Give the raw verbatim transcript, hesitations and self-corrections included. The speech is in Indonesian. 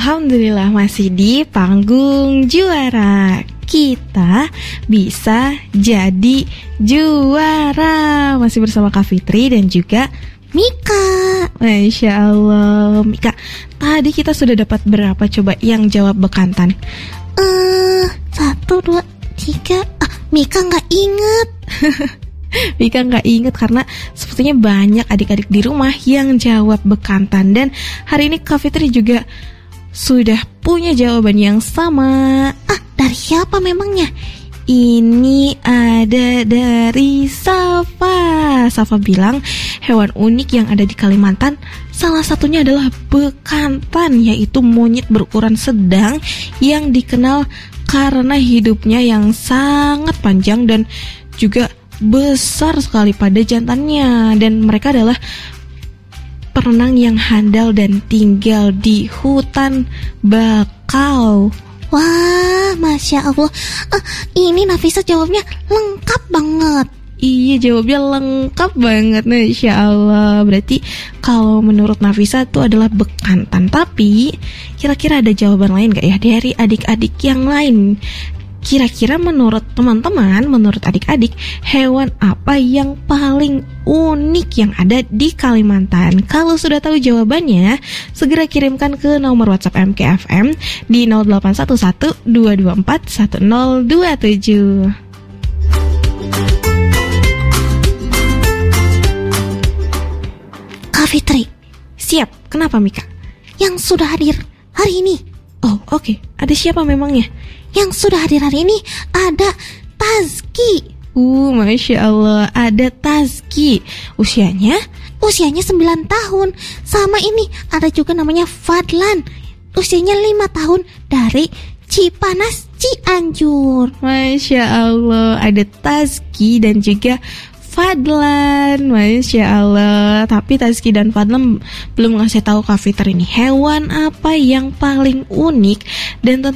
Alhamdulillah masih di panggung juara. Kita bisa jadi juara. Masih bersama Kak Fitri dan juga Mika. Masya Allah. Mika, tadi kita sudah dapat berapa coba yang jawab bekantan? Eh, uh, satu, dua, tiga. Ah, Mika nggak inget. Mika nggak inget karena sepertinya banyak adik-adik di rumah yang jawab bekantan. Dan hari ini Kak Fitri juga sudah punya jawaban yang sama. Ah, dari siapa memangnya? Ini ada dari Safa. Safa bilang hewan unik yang ada di Kalimantan salah satunya adalah bekantan, yaitu monyet berukuran sedang yang dikenal karena hidupnya yang sangat panjang dan juga besar sekali pada jantannya. Dan mereka adalah perenang yang handal dan tinggal di hutan bakau. Wah, Masya Allah. uh, Ini Nafisa jawabnya lengkap banget. Iya, jawabnya lengkap banget, Masya Allah. Berarti kalau menurut Nafisa itu adalah bekantan. Tapi kira-kira ada jawaban lain gak ya dari adik-adik yang lain? Kira-kira menurut teman-teman, menurut adik-adik, hewan apa yang paling unik yang ada di Kalimantan? Kalau sudah tahu jawabannya, segera kirimkan ke nomor WhatsApp M K F M di nol delapan satu satu dua dua empat satu nol dua tujuh. Kak Fitri, siap. Kenapa, Mika? Yang sudah hadir hari ini. Oh, oke. Okay. Ada siapa memangnya? Yang sudah hadir hari ini ada Tazki. Uh, Masya Allah, ada Tazki. Usianya? Usianya sembilan tahun. Sama ini, ada juga namanya Fadlan. Usianya lima tahun dari Cipanas, Cianjur. Masya Allah, ada Tazki dan juga Fadlan. Masya Allah. Tapi Tazki dan Fadlan belum ngasih tahu Kak Fitri ini hewan apa yang paling unik. Dan tentu